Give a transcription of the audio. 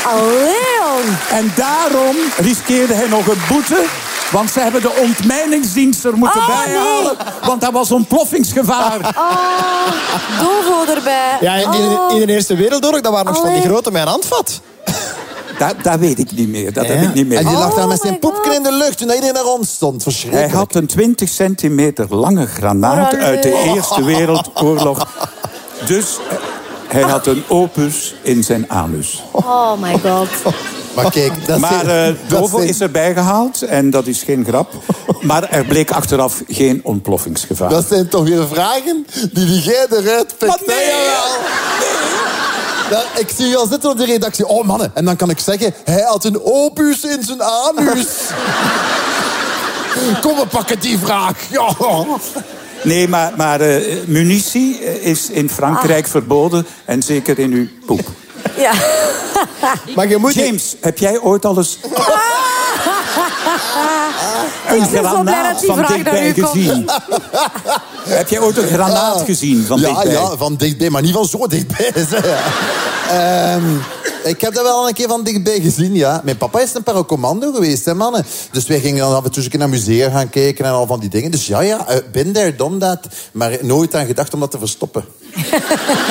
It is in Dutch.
Allee, En daarom riskeerde hij nog een boete. Want ze hebben de ontmijningsdienst er moeten bijhalen. Want dat was ontploffingsgevaar. Dovo erbij. Ja, in de Eerste Wereldoorlog, dat waren nog van die grote mijn handvat. Dat weet ik niet meer. Dat heb ik niet meer. En die lag daar met zijn my poepken in de lucht toen iedereen naar ons stond. Verschrikkelijk. Hij had een 20 centimeter lange granaat uit de Eerste Wereldoorlog. Dus hij had een opus in zijn anus. Oh my god. Maar kijk, dat Maar Dovo is erbij gehaald en dat is geen grap. Maar er bleek achteraf geen ontploffingsgevaar. Dat zijn toch weer vragen die jij eruit pikt. Maar nee! Ja, ik zie je al zitten op de redactie. Oh mannen, en dan kan ik zeggen... Hij had een opus in zijn anus. Kom, we pakken die vraag. Ja. Nee, maar munitie is in Frankrijk verboden. En zeker in uw poep. Ja. Maar je moet... James, heb jij ooit al eens een Ik ben zo blij granaat dat die van vraag dichtbij naar u komt. gezien? Heb jij ooit een granaat gezien van dichtbij? Ja, van dichtbij, maar niet van zo dichtbij. Ik heb dat wel een keer van dichtbij gezien, ja. Mijn papa is een paracommando geweest, hè, mannen. Dus wij gingen dan af en toe eens naar musea gaan kijken en al van die dingen. Dus ja, been there, done that. Maar nooit aan gedacht om dat te verstoppen.